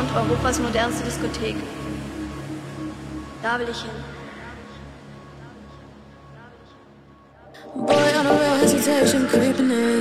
Sound, Europas modernste Diskothek. Da will ich hin. Boy, on a real hesitation creeping in.